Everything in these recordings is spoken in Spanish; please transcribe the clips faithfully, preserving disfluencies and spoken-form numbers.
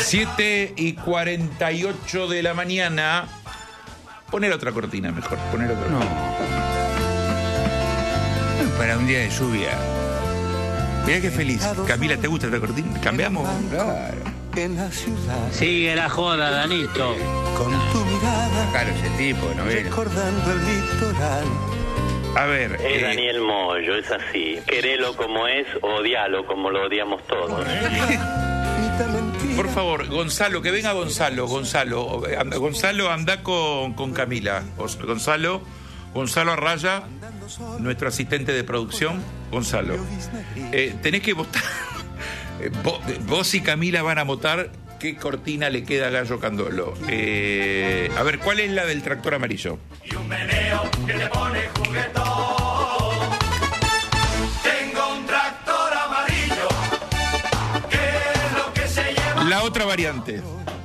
siete y cuarenta y ocho de la mañana. Poner otra cortina mejor, poner otra. No. No, para un día de lluvia. Mirá qué feliz. Camila, ¿te gusta esta cortina? ¿Cambiamos? Claro. En la ciudad. Sigue la joda, Danito. Con tu mirada. Claro, ese tipo, ¿no ves? Recordando el litoral. A ver. Es eh, Daniel Moyo, es así. Querelo como es, odialo como lo odiamos todos. Por favor, Gonzalo, que venga Gonzalo, Gonzalo, anda, Gonzalo, anda con, con Camila. Gonzalo, Gonzalo Arraya, nuestro asistente de producción, Gonzalo. Eh, tenés que votar. Vos, vos y Camila van a votar qué cortina le queda a Gallo Candolo. Eh, a ver, ¿cuál es la del tractor amarillo? Y un meneo que te pone juguetón. Tengo un tractor amarillo, que es lo que se lleva. La otra variante.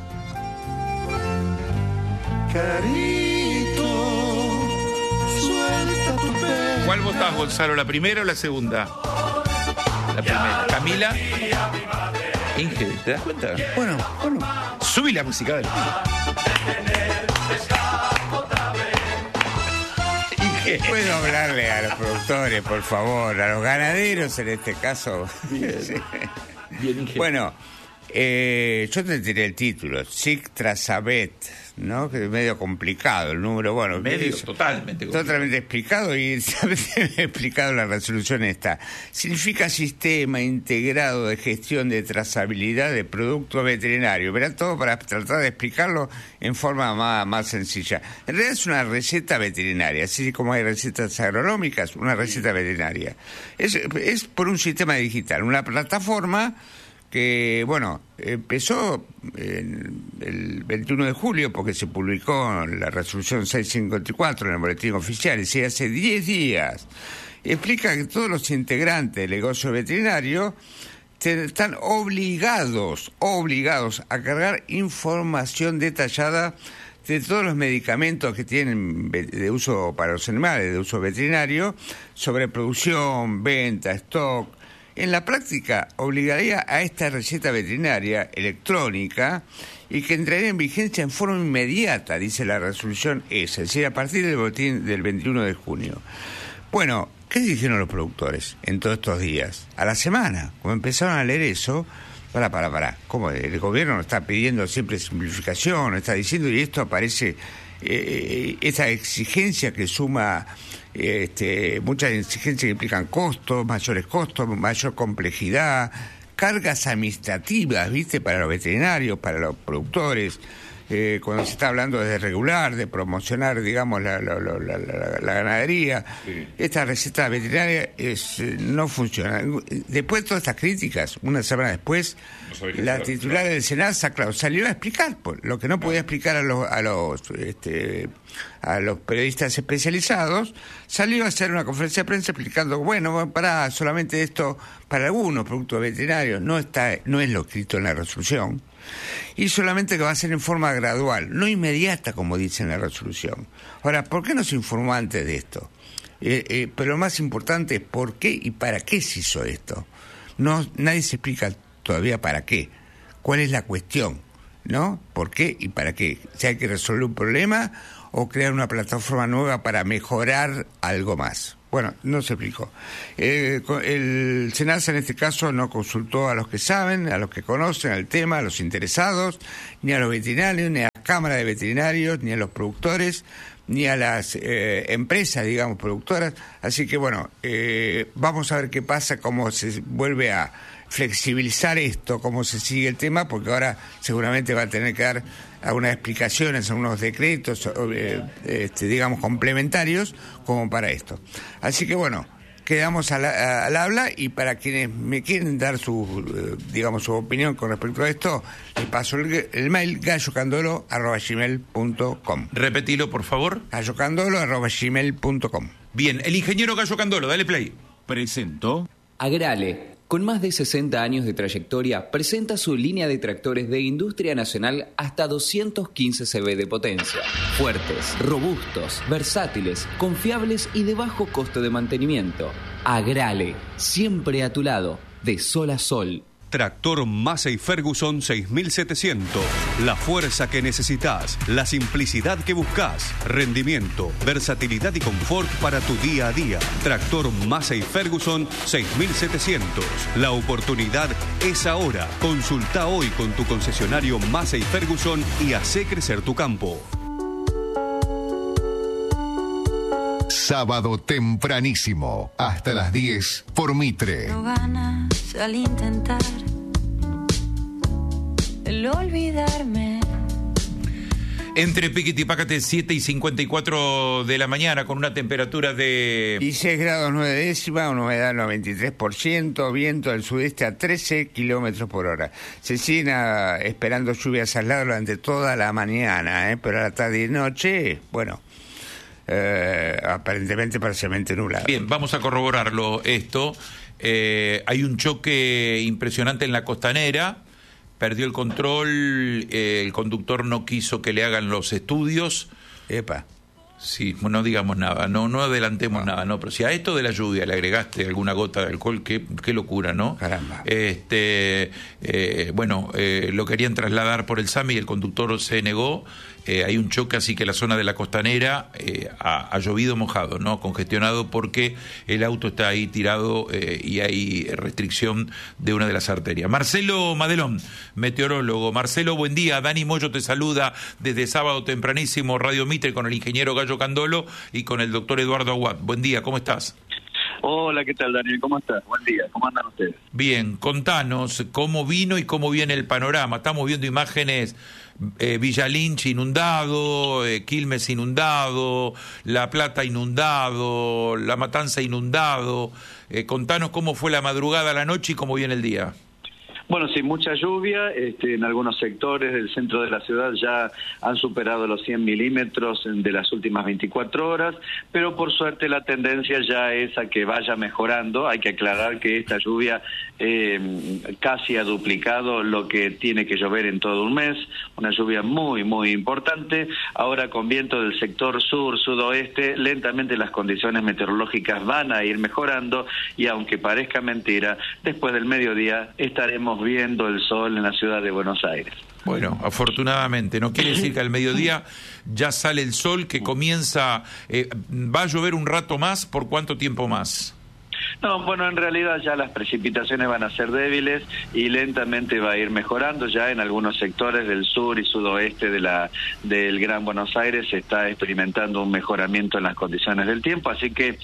Carito, suelta tu pelo. ¿Cuál votás, Gonzalo? ¿La primera o la segunda? La primera. Camila. Inge, ¿te das cuenta? Bueno, bueno. Subí la música, dale. Inge. ¿Puedo hablarle a los productores, por favor? A los ganaderos, en este caso. Bien, Sí. Bien, Inge. Bueno, eh, yo te tiré el título, Sic Trasabet, ¿no? Que es medio complicado el número, bueno. Medio, es, totalmente complicado. Totalmente explicado y he explicado la resolución esta. Significa Sistema Integrado de Gestión de Trazabilidad de Productos Veterinarios. Verán todo para tratar de explicarlo en forma más, más sencilla. En realidad es una receta veterinaria, así como hay recetas agronómicas, una receta veterinaria. Es, es por un sistema digital, una plataforma que, bueno, empezó en el veintiuno de julio porque se publicó la resolución seiscientos cincuenta y cuatro en el boletín oficial, y hace diez días. Explica que todos los integrantes del negocio veterinario están obligados, obligados a cargar información detallada de todos los medicamentos que tienen de uso para los animales, de uso veterinario, sobre producción, venta, stock. En la práctica, obligaría a esta receta veterinaria electrónica y que entraría en vigencia en forma inmediata, dice la resolución esa, es decir, a partir del boletín del veintiuno de junio. Bueno, ¿qué dijeron los productores en todos estos días? A la semana, como empezaron a leer eso, para, para, para, ¿cómo? El gobierno está pidiendo siempre simplificación, está diciendo, y esto aparece, eh, esta exigencia que suma... Este, muchas exigencias que implican costos, mayores costos, mayor complejidad, cargas administrativas, ¿viste? Para los veterinarios, para los productores, eh, cuando se está hablando de regular, de promocionar, digamos, la, la, la, la, la, la ganadería. Sí. Esta receta veterinaria es, no funciona. Después de todas estas críticas, una semana después, no la titular del SENASA, claro, salió a explicar pues, lo que no podía explicar a los, a los este, a los periodistas especializados, salió a hacer una conferencia de prensa explicando, bueno, para solamente esto para algunos productos veterinarios, no está, no es lo escrito en la resolución, y solamente que va a ser en forma gradual, no inmediata como dice en la resolución. Ahora, ¿por qué no se informó antes de esto? Eh, eh, pero lo más importante es por qué y para qué se hizo esto. No, nadie se explica todavía para qué, cuál es la cuestión, ¿no? ¿Por qué y para qué? Si hay que resolver un problema o crear una plataforma nueva para mejorar algo más. Bueno, no se explicó. Eh, el SENASA en este caso no consultó a los que saben, a los que conocen el tema, a los interesados, ni a los veterinarios, ni a las cámaras de veterinarios, ni a los productores, ni a las eh, empresas, digamos, productoras. Así que, bueno, eh, vamos a ver qué pasa, cómo se vuelve a flexibilizar esto, cómo se sigue el tema, porque ahora seguramente va a tener que dar algunas explicaciones, algunos decretos, eh, este, digamos, complementarios, como para esto. Así que, bueno, quedamos al, al habla, y para quienes me quieren dar su, eh, digamos, su opinión con respecto a esto, les paso el, el mail gallocandolo arroba gmail punto com. Repetilo, por favor. gallocandolo arroba gmail punto com. Bien, el ingeniero Gallo Candolo, dale play. Presentó Agrale, con más de sesenta años de trayectoria, presenta su línea de tractores de industria nacional hasta doscientos quince caballos de potencia. Fuertes, robustos, versátiles, confiables y de bajo costo de mantenimiento. Agrale, siempre a tu lado, de sol a sol. Tractor Massey Ferguson seis mil setecientos. La fuerza que necesitas, la simplicidad que buscas, rendimiento, versatilidad y confort para tu día a día. Tractor Massey Ferguson seis mil setecientos. La oportunidad es ahora. Consulta hoy con tu concesionario Massey Ferguson y hace crecer tu campo. Sábado tempranísimo, hasta las diez, por Mitre. No ganas al intentar el olvidarme. Entre Piquete y Pácate, siete y cincuenta y cuatro de la mañana, con una temperatura de dieciséis grados nueve décimas, humedad noventa y tres por ciento, viento del sudeste a trece kilómetros por hora. Se siguen a, esperando lluvias aisladas durante toda la mañana, ¿eh? Pero a la tarde y noche, bueno... Eh, aparentemente parcialmente nublado. Bien, vamos a corroborarlo esto. Eh, hay un choque impresionante en la Costanera, perdió el control, eh, el conductor no quiso que le hagan los estudios. Epa. Sí, no digamos nada, no no adelantemos no. nada, no, pero si a esto de la lluvia le agregaste alguna gota de alcohol, qué, qué locura, ¿no? Caramba. Este, eh, bueno, eh, lo querían trasladar por el SAMI y el conductor se negó. Eh, hay un choque, así que la zona de la Costanera eh, ha, ha llovido mojado, ¿no? Congestionado porque el auto está ahí tirado eh, y hay restricción de una de las arterias. Marcelo Madelón, meteorólogo. Marcelo, buen día. Dani Moyo te saluda desde sábado tempranísimo, Radio Mitre, con el ingeniero Gallo Candolo y con el doctor Eduardo Aguad. Buen día, ¿cómo estás? Hola, ¿qué tal, Daniel? ¿Cómo estás? Buen día, ¿cómo andan ustedes? Bien, contanos cómo vino y cómo viene el panorama. Estamos viendo imágenes, eh, Villa Lynch inundado, eh, Quilmes inundado, La Plata inundado, La Matanza inundado. Eh, contanos cómo fue la madrugada, la noche y cómo viene el día. Bueno, sí, mucha lluvia, este, en algunos sectores del centro de la ciudad ya han superado los cien milímetros de las últimas veinticuatro horas, pero por suerte la tendencia ya es a que vaya mejorando. Hay que aclarar que esta lluvia eh, casi ha duplicado lo que tiene que llover en todo un mes, una lluvia muy, muy importante. Ahora con viento del sector sur, sudoeste, lentamente las condiciones meteorológicas van a ir mejorando y aunque parezca mentira, después del mediodía estaremos viendo el sol en la ciudad de Buenos Aires. Bueno, afortunadamente, no quiere decir que al mediodía ya sale el sol, que comienza, eh, va a llover un rato más, ¿por cuánto tiempo más? No, bueno, en realidad ya las precipitaciones van a ser débiles y lentamente va a ir mejorando. Ya en algunos sectores del sur y sudoeste de la del Gran Buenos Aires se está experimentando un mejoramiento en las condiciones del tiempo, así que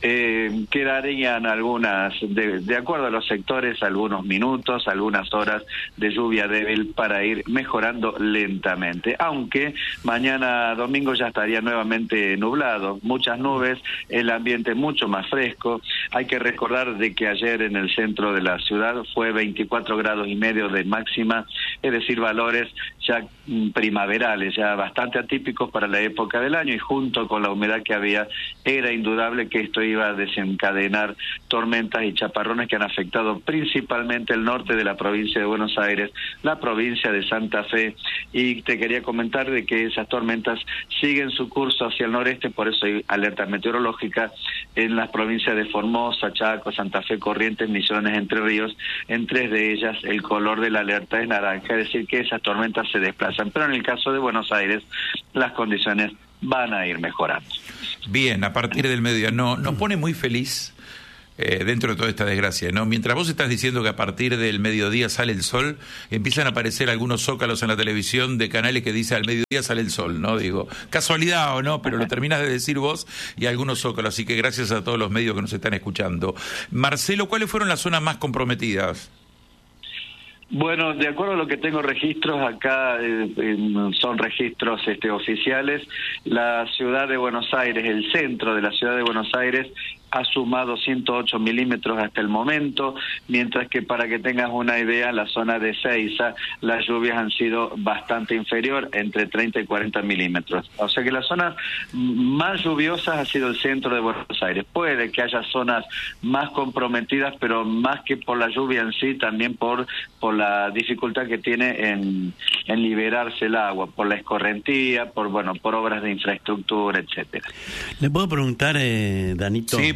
eh, quedarían algunas, de, de acuerdo a los sectores, algunos minutos, algunas horas de lluvia débil para ir mejorando lentamente, aunque mañana domingo ya estaría nuevamente nublado, muchas nubes, el ambiente mucho más fresco. Hay que recordar de que ayer en el centro de la ciudad fue veinticuatro grados y medio de máxima, es decir, valores ya primaverales, ya bastante atípicos para la época del año, y junto con la humedad que había, era indudable que esto iba a desencadenar tormentas y chaparrones que han afectado principalmente el norte de la provincia de Buenos Aires, la provincia de Santa Fe, y te quería comentar de que esas tormentas siguen su curso hacia el noreste, por eso hay alerta meteorológica en las provincias de Formosa, Chaco, Santa Fe, Corrientes, Misiones, Entre Ríos. En tres de ellas el color de la alerta es naranja, es decir que esas tormentas se desplazan, pero en el caso de Buenos Aires las condiciones van a ir mejorando. Bien, a partir del mediodía, no, nos pone muy feliz eh, dentro de toda esta desgracia, ¿no? Mientras vos estás diciendo que a partir del mediodía sale el sol, empiezan a aparecer algunos zócalos en la televisión de canales que dicen al mediodía sale el sol, ¿no? Digo, casualidad o no, pero lo terminas de decir vos y algunos zócalos, así que gracias a todos los medios que nos están escuchando. Marcelo, ¿cuáles fueron las zonas más comprometidas? Bueno, de acuerdo a lo que tengo registros acá, eh, eh, son registros este, oficiales, la ciudad de Buenos Aires, el centro de la ciudad de Buenos Aires, ha sumado ciento ocho milímetros hasta el momento, mientras que para que tengas una idea, la zona de Seiza, las lluvias han sido bastante inferior, entre treinta y cuarenta milímetros. O sea que las zonas más lluviosas ha sido el centro de Buenos Aires. Puede que haya zonas más comprometidas, pero más que por la lluvia en sí, también por, por la dificultad que tiene en, en liberarse el agua, por la escorrentía, por, bueno, por obras de infraestructura, etcétera. ¿Le puedo preguntar, eh, Danito? Sí,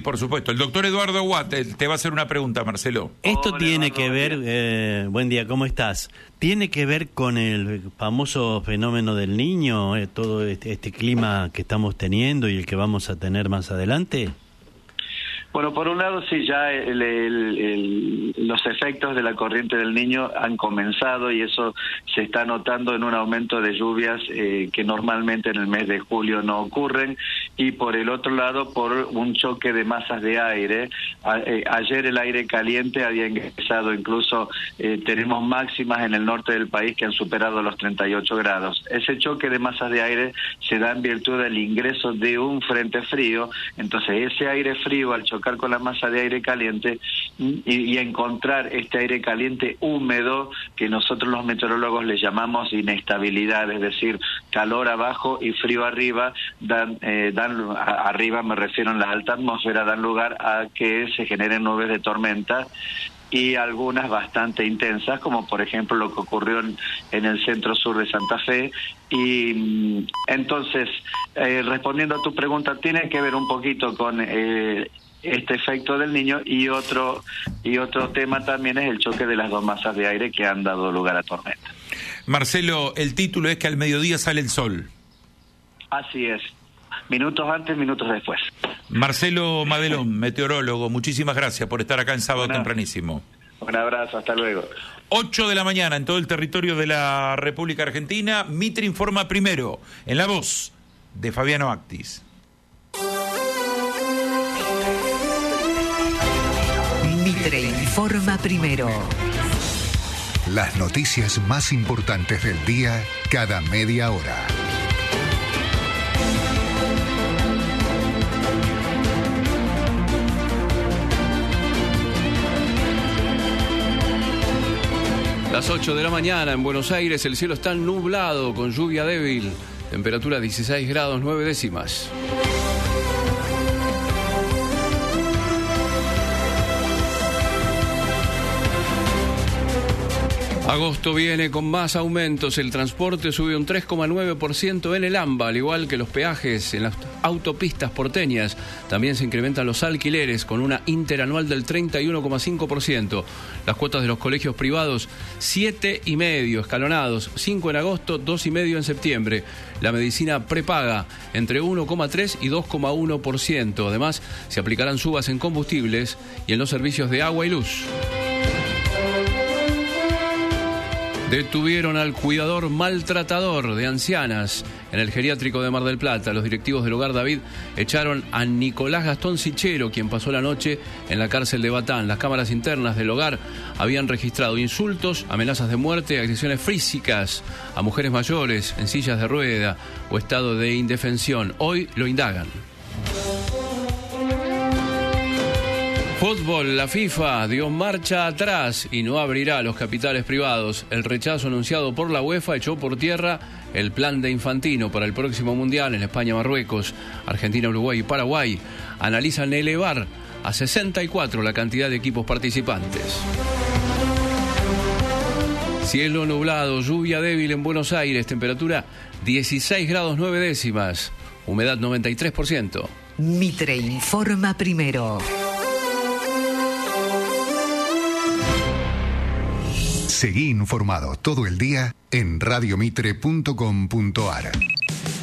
por supuesto. El doctor Eduardo Watt te, te va a hacer una pregunta, Marcelo. Esto Hola, tiene Eduardo, que buen ver, eh, buen día, ¿cómo estás? ¿Tiene que ver con el famoso fenómeno del Niño, eh, todo este, este clima que estamos teniendo y el que vamos a tener más adelante? Bueno, por un lado sí, ya el, el, el, los efectos de la corriente del Niño han comenzado y eso se está notando en un aumento de lluvias eh, que normalmente en el mes de julio no ocurren, y por el otro lado por un choque de masas de aire. A, eh, ayer el aire caliente había ingresado, incluso eh, tenemos máximas en el norte del país que han superado los treinta y ocho grados. Ese choque de masas de aire se da en virtud del ingreso de un frente frío, entonces ese aire frío al chocar con la masa de aire caliente y, y encontrar este aire caliente húmedo, que nosotros los meteorólogos le llamamos inestabilidad, es decir, calor abajo y frío arriba, dan, eh, dan a, arriba me refiero en la alta atmósfera, dan lugar a que se generen nubes de tormenta, y algunas bastante intensas, como por ejemplo lo que ocurrió en, en el centro sur de Santa Fe. Y entonces, eh, respondiendo a tu pregunta, tiene que ver un poquito con eh, este efecto del Niño, y otro y otro tema también es el choque de las dos masas de aire que han dado lugar a tormenta. Marcelo, el título es que al mediodía sale el sol. Así es. Minutos antes, minutos después. Marcelo Madelón, meteorólogo, muchísimas gracias por estar acá en Sábado Bueno, Tempranísimo. Un abrazo, hasta luego. ocho de la mañana en todo el territorio de la República Argentina. Mitre informa primero, en la voz de Fabiano Actis. Mitre informa primero. Las noticias más importantes del día cada media hora. Las ocho de la mañana en Buenos Aires, el cielo está nublado con lluvia débil, temperatura dieciséis grados nueve décimas. Agosto viene con más aumentos. El transporte sube un tres coma nueve por ciento en el AMBA, al igual que los peajes en las autopistas porteñas. También se incrementan los alquileres con una interanual del treinta y uno coma cinco por ciento. Las cuotas de los colegios privados, siete y medio escalonados, cinco en agosto, dos y medio en septiembre. La medicina prepaga entre uno coma tres y dos coma uno por ciento. Además, se aplicarán subas en combustibles y en los servicios de agua y luz. Detuvieron al cuidador maltratador de ancianas en el geriátrico de Mar del Plata. Los directivos del Hogar David echaron a Nicolás Gastón Sichero, quien pasó la noche en la cárcel de Batán. Las cámaras internas del hogar habían registrado insultos, amenazas de muerte, agresiones físicas a mujeres mayores en sillas de rueda o estado de indefensión. Hoy lo indagan. Fútbol, la FIFA dio marcha atrás y no abrirá los capitales privados. El rechazo anunciado por la UEFA echó por tierra el plan de Infantino para el próximo Mundial en España, Marruecos, Argentina, Uruguay y Paraguay. Analizan elevar a sesenta y cuatro la cantidad de equipos participantes. Cielo nublado, lluvia débil en Buenos Aires, temperatura dieciséis grados nueve décimas, humedad noventa y tres por ciento. Mitre informa primero. Seguí informado todo el día en radiomitre punto com punto ar.